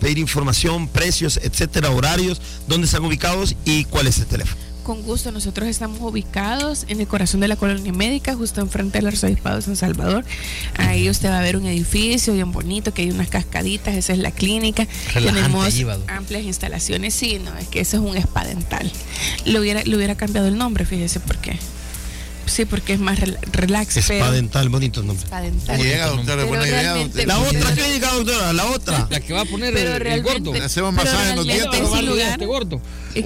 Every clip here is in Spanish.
pedir información, precios, etcétera, horarios, dónde están ubicados y cuál es el teléfono. Con gusto, nosotros estamos ubicados en el corazón de la colonia médica, justo enfrente del Arzobispado de San Salvador. Ahí usted va a ver un edificio bien bonito, que hay unas cascaditas, esa es la clínica. Tenemos amplias instalaciones, sí, no, es que ese es un spa dental. Le hubiera cambiado el nombre, fíjese por qué. Sí, porque es más relax. Spa dental, bonito nombre. Spa dental. Llega, doctora, buena idea. La otra clínica, doctora, la otra. La que va a poner el gordo. Le hacemos masaje en los dientes. Este gordo.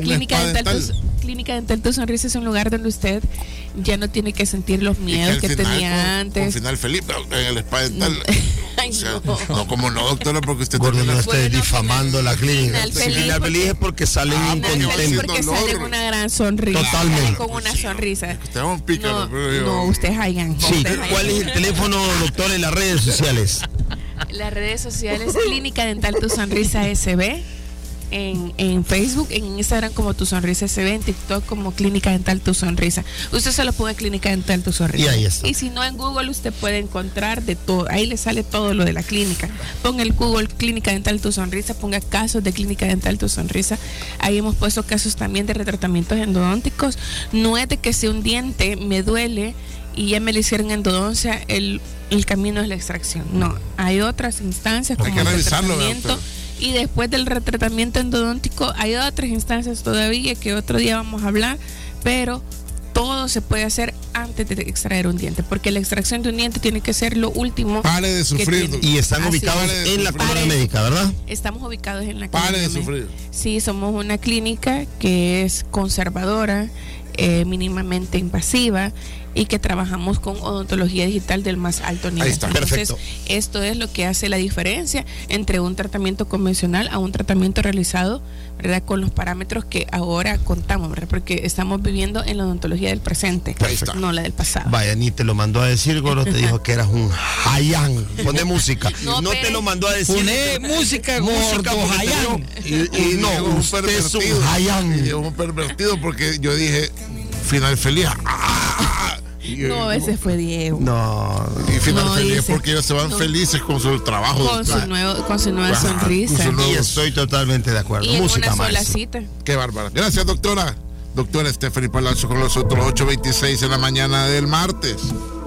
Clínica Dental Tu Sonrisa es un lugar donde usted ya no tiene que sentir los miedos que tenía antes. Con final feliz, pero en el spa dental. Ay, o sea, no, como no, doctora, porque usted gordo, no esté difamando la clínica. Final feliz es porque salen incontentos. Porque salen una gran sonrisa. Totalmente. Con una sonrisa. Usted es un pícaro. No, usted es Hayan. Sí, ¿cuál es el teléfono, doctor, en las redes sociales? Las redes sociales, Clínica Dental Tu Sonrisa SB. En Facebook, en Instagram como Tu Sonrisa SB, en TikTok como Clínica Dental Tu Sonrisa. Usted solo pone Clínica Dental Tu Sonrisa. Y ahí está. Y si no, en Google usted puede encontrar de todo. Ahí le sale todo lo de la clínica. Ponga el Google Clínica Dental Tu Sonrisa, ponga casos de Clínica Dental Tu Sonrisa. Ahí hemos puesto casos también de retratamientos endodónticos. No es de que si un diente me duele y ya me le hicieron endodoncia, el camino es la extracción. No, hay otras instancias como el retratamiento. Y después del retratamiento endodóntico hay otras instancias todavía que otro día vamos a hablar, pero todo se puede hacer antes de extraer un diente, porque la extracción de un diente tiene que ser lo último. Pare de sufrir. Y están ubicados en la colonia médica, ¿verdad? Estamos ubicados en la colonia médica. Pare de sufrir. Sí, somos una clínica que es conservadora, mínimamente invasiva, y que trabajamos con odontología digital del más alto nivel. Ahí está, perfecto. Esto es lo que hace la diferencia entre un tratamiento convencional a un tratamiento realizado, ¿verdad?, con los parámetros que ahora contamos, ¿verdad?, porque estamos viviendo en la odontología del presente, no la del pasado. Vaya, ni te lo mandó a decir, Gordo, te dijo que eras un Hayan. Pone música. No te lo mandó a decir. Pone música, Gordo, Hayan. Y no, usted es un Hayan. Y es un pervertido porque yo dije, final feliz. No, ese fue Diego. No. Y final feliz porque ellos se van felices con su trabajo. Con su nueva sonrisa. Y estoy totalmente de acuerdo. Y música una sola más. cita. Qué bárbara. Gracias, doctora. Doctora Stephanie Palazzo con nosotros, 8:26 en la mañana del martes.